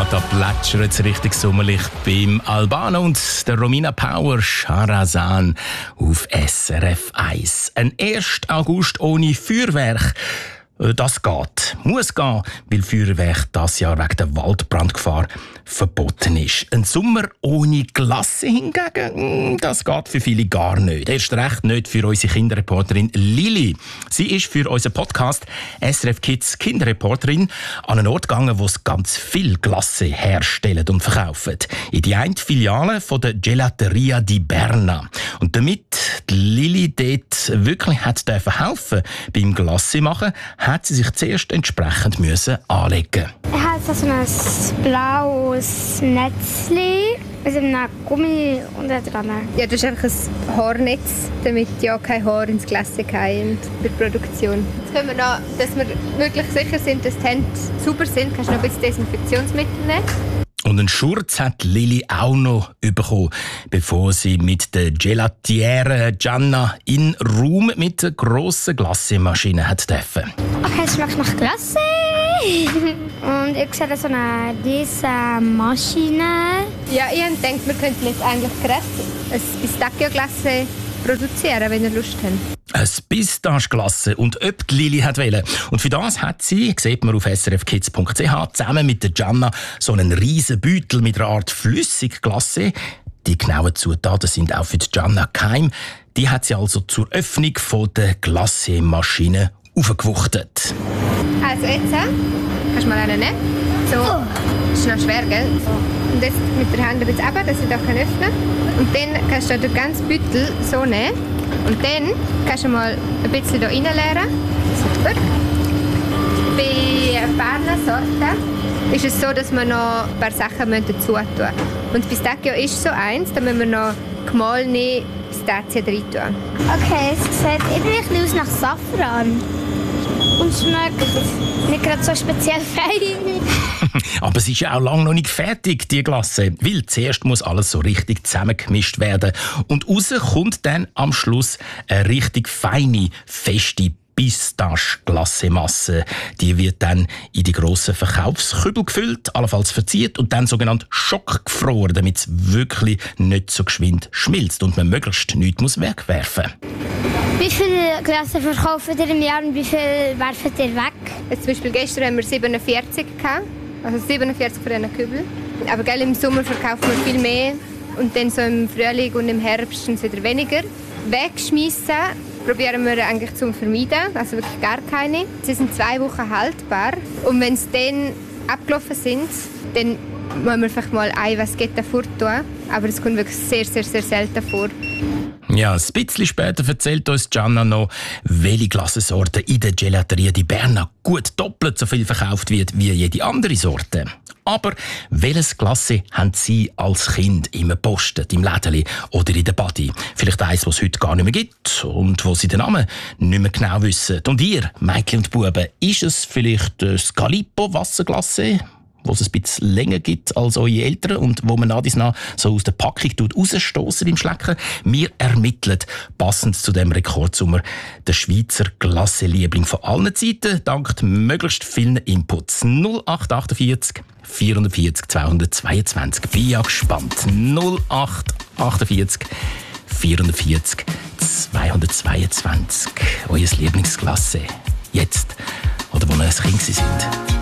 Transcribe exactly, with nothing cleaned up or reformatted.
Ja, da plätschert es richtig sommerlich beim Albano und der Romina Power Shahrazan auf S R F eins. Ein erster August ohne Feuerwerk. Das geht. Muss gehen, weil Feuerwerk das Jahr wegen der Waldbrandgefahr verboten ist. Ein Sommer ohne Glasse hingegen, das geht für viele gar nicht. Erst recht nicht für unsere Kinderreporterin Lili. Sie ist für unseren Podcast S R F Kids Kinderreporterin an einen Ort gegangen, wo es ganz viel Glasse herstellen und verkaufen. In die eine Filiale von der Gelateria di Berna. Und damit die Lili dort wirklich hat helfen beim Glasse machen, hat sie sich zuerst entsprechend müssen anlegen. Er hat so ein blaues Netzchen mit einem Gummi unten dran. Ja, das ist einfach ein Haarnetz, damit ja kein Haar ins Glas kommt bei der Produktion. Jetzt können wir noch, dass wir wirklich sicher sind, dass die Hände sauber sind, kannst du noch ein bisschen Desinfektionsmittel nehmen. Und einen Schurz hat Lili auch noch bekommen, bevor sie mit der Gelatiere Gianna in den Raum mit der grossen Glassemaschine hat dürfen. Okay, es schmeckt nach Glasse. Und ich sehe so eine diese Maschine. Ja, ich habe gedacht, wir könnten jetzt eigentlich gerade ein Pistachio-Glasse produzieren, wenn ihr Lust habt. Ein Pistacheglasse und ob die Lili hat wollen. Und für das hat sie, sieht man auf s r f kids punkt c h, zusammen mit der Gianna so einen riesen Beutel mit einer Art Flüssigglasse. Die genauen Zutaten sind auch für die Gianna geheim. Die hat sie also zur Öffnung von der Glassemaschine aufgewuchtet. Also jetzt, kannst du mal einen nehmen. So, das ist noch schwer, gell? Und jetzt mit der Hand ein bisschen runter, dass ich da öffnen kann. Und dann kannst du den ganzen Beutel so nehmen. Und dann kannst du mal ein bisschen hier reinleeren. Super. Bei Berner Sorten ist es so, dass wir noch ein paar Sachen dazu tun müssen. Und Pistachio ist so eins, da müssen wir noch gemahlene Pistazien rein tun. Okay, es sieht irgendwie aus nach Safran. Und schmeckt nicht gerade so speziell fein. Aber es ist ja auch lange noch nicht fertig, die Glasse. Weil zuerst muss alles so richtig zusammengemischt werden. Und raus kommt dann am Schluss eine richtig feine, feste Pistache-Glassemasse. Die wird dann in die grossen Verkaufskübel gefüllt, allenfalls verziert und dann sogenannt schockgefroren, damit es wirklich nicht so geschwind schmilzt und man möglichst nichts muss wegwerfen. Wie viele Gläser verkauft ihr im Jahr und wie viel werft ihr weg? Jetzt zum Beispiel gestern haben wir siebenundvierzig gehabt, also siebenundvierzig von diesen Kübeln. Aber gell, im Sommer verkaufen wir viel mehr und dann so im Frühling und im Herbst sind es wieder weniger. Wegschmeissen probieren wir eigentlich zu vermeiden, also wirklich gar keine. Sie sind zwei Wochen haltbar und wenn sie dann abgelaufen sind, dann müssen wir vielleicht mal ein Vasketta vortun, aber es kommt wirklich sehr, sehr, sehr selten vor. Ja, ein bisschen später erzählt uns Gianna noch, welche Glassensorte in der Gelateria di Berna gut doppelt so viel verkauft wird wie jede andere Sorte. Aber welches Glasse haben Sie als Kind im Posten, im Lädeli oder in der Badi? Vielleicht eins, was es heute gar nicht mehr gibt und wo Sie den Namen nicht mehr genau wissen. Und ihr, Mädchen und Buben, ist es vielleicht das Calippo-Wasserglasse, wo es ein bisschen länger gibt als eure Eltern und wo man nach dies nach so aus der Packung rausstossen beim Schlecken? Wir ermitteln, passend zu dem Rekordsommer, den Schweizer Glasse-Liebling von allen Zeiten, dank möglichst vielen Inputs. null acht achtundvierzig vierundvierzig zweihundertzweiundzwanzig. Bin ja gespannt. null acht achtundvierzig vierundvierzig zweihundertzweiundzwanzig. Euer Lieblingsglasse. Jetzt oder wo ihr ein Kind sind.